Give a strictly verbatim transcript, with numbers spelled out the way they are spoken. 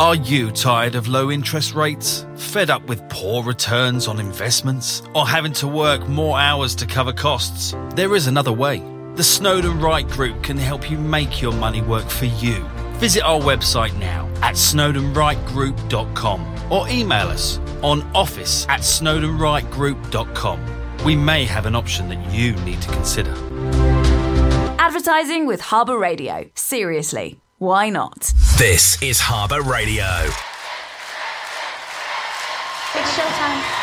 Are you tired of low interest rates? Fed up with poor returns on investments? Or having to work more hours to cover costs? There is another way. The Snowden Wright Group can help you make your money work for you. Visit our website now at snowden wright group dot com or email us on office at snowden wright group dot com. We may have an option that you need to consider. Advertising with Harbour Radio. Seriously, why not? This is Harbour Radio. It's showtime.